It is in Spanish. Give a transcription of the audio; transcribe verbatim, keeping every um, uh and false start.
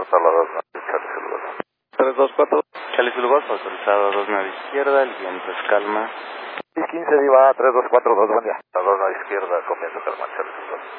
Tabla dos, Charlie Sulgos. tres dos cuatro. Charlie Sulgos, autorizado dos nueve izquierda, el viento es calma. quince Diva, tres dos cuatro dos, buen día. dos nueve izquierda, comienzo calma, Charlie Sulgos.